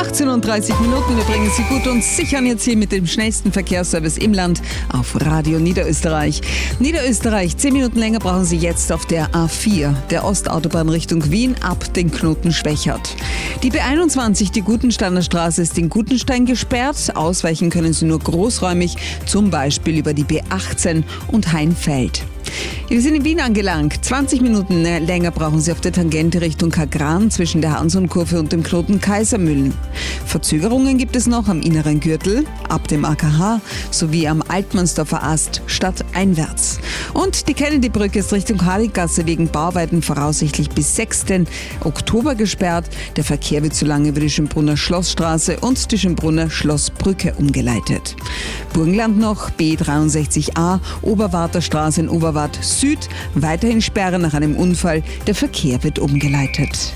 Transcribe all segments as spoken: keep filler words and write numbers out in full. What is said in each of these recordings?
achtzehn Uhr dreißig Minuten. Wir bringen Sie gut und sicher jetzt hier mit dem schnellsten Verkehrsservice im Land auf Radio Niederösterreich. Niederösterreich, zehn Minuten länger brauchen Sie jetzt auf der A vier, der Ostautobahn Richtung Wien, ab den Knoten Schwächert. Die B einundzwanzig, die Gutensteiner Straße, ist in Gutenstein gesperrt. Ausweichen können Sie nur großräumig, zum Beispiel über die B achtzehn und Heinfeld. Wir sind in Wien angelangt. zwanzig Minuten länger brauchen Sie auf der Tangente Richtung Kagran zwischen der Hansonkurve und dem Knoten Kaisermühlen. Verzögerungen gibt es noch am inneren Gürtel, ab dem A K H sowie am Altmannsdorfer Ast stadteinwärts. Und die Kennedy-Brücke ist Richtung Harliggasse wegen Bauarbeiten voraussichtlich bis sechsten Oktober gesperrt. Der Verkehr wird so lange über die Schönbrunner Schlossstraße und die Schönbrunner Schlossbrücke umgeleitet. Burgenland noch, B dreiundsechzig a, Oberwarter Straße in Oberwart Süd, weiterhin Sperre nach einem Unfall. Der Verkehr wird umgeleitet.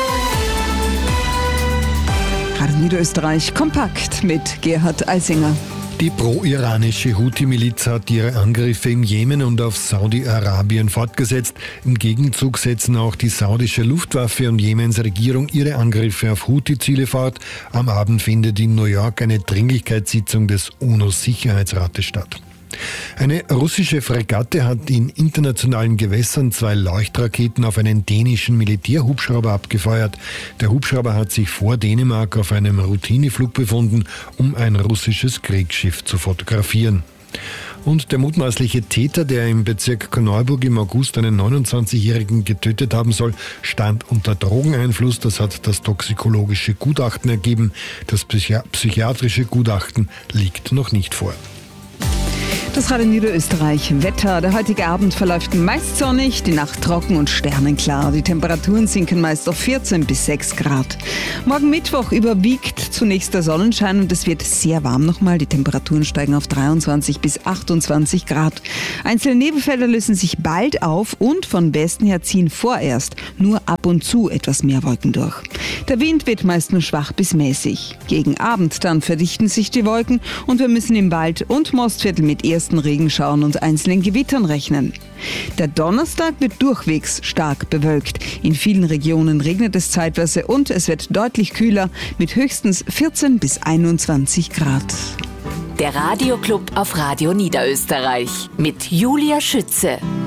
Radio Niederösterreich kompakt mit Gerhard Eisinger. Die pro-iranische Houthi-Miliz hat ihre Angriffe im Jemen und auf Saudi-Arabien fortgesetzt. Im Gegenzug setzen auch die saudische Luftwaffe und Jemens Regierung ihre Angriffe auf Houthi-Ziele fort. Am Abend findet in New York eine Dringlichkeitssitzung des UNO-Sicherheitsrates statt. Eine russische Fregatte hat in internationalen Gewässern zwei Leuchtraketen auf einen dänischen Militärhubschrauber abgefeuert. Der Hubschrauber hat sich vor Dänemark auf einem Routineflug befunden, um ein russisches Kriegsschiff zu fotografieren. Und der mutmaßliche Täter, der im Bezirk Korneuburg im August einen neunundzwanzigjährigen getötet haben soll, stand unter Drogeneinfluss. Das hat das toxikologische Gutachten ergeben. Das psychi- psychiatrische Gutachten liegt noch nicht vor. Das Radio Niederösterreich Wetter. Der heutige Abend verläuft meist sonnig, die Nacht trocken und sternenklar. Die Temperaturen sinken meist auf vierzehn bis sechs Grad. Morgen Mittwoch überwiegt zunächst der Sonnenschein und es wird sehr warm nochmal. Die Temperaturen steigen auf dreiundzwanzig bis achtundzwanzig Grad. Einzelne Nebelfelder lösen sich bald auf und von Westen her ziehen vorerst nur ab und zu etwas mehr Wolken durch. Der Wind wird meist nur schwach bis mäßig. Gegen Abend dann verdichten sich die Wolken und wir müssen im Wald- und Mostviertel mit ersten Regenschauern und einzelnen Gewittern rechnen. Der Donnerstag wird durchwegs stark bewölkt. In vielen Regionen regnet es zeitweise und es wird deutlich kühler mit höchstens vierzehn bis einundzwanzig Grad. Der Radioclub auf Radio Niederösterreich mit Julia Schütze.